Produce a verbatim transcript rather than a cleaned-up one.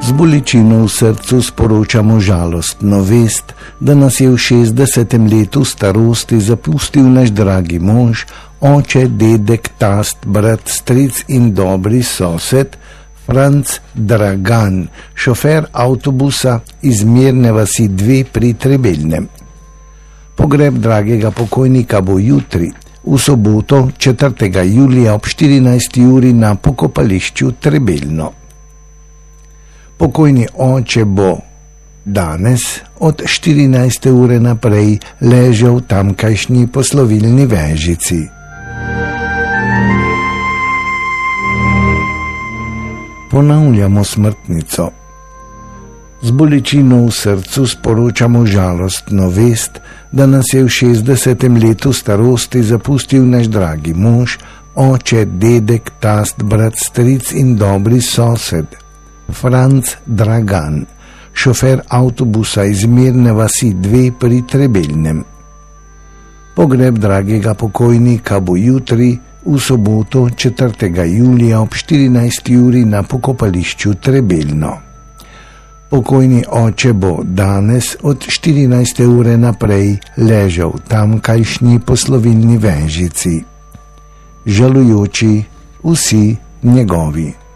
Z bolečino v srcu sporočamo žalostno vest, da nas je v šestdesetem letu starosti zapustil naš dragi mož, oče, dedek, tast, brat, stric in dobri sosed, Franc Dragan, šofer avtobusa iz Mirne vasi dve pri Trebeljnem. Pogreb dragega pokojnika bo jutri, v soboto, četrtega julija ob štirinajsti uri na pokopališču Trebeljno. Pokojni oče bo danes od štirinajste ure naprej ležal v tamkajšnji poslovilni vežici. Ponavljamo smrtnico. Z bolečino v srcu sporočamo žalostno vest, da nas je v šestdesetem letu starosti zapustil naš dragi mož, oče, dedek, tast, brat, stric in dobri sosed, Franc Dragan, šofer avtobusa iz Mirne vasi dve pri Trebeljnem. Pogreb dragega pokojnika bo jutri, v soboto, četrtega julija ob štirinajsti uri na pokopališču Trebeljno. Pokojni oče bo danes od štirinajste ure naprej ležal v tamkajšnji poslovilni vežici. Žalujoči vsi njegovi.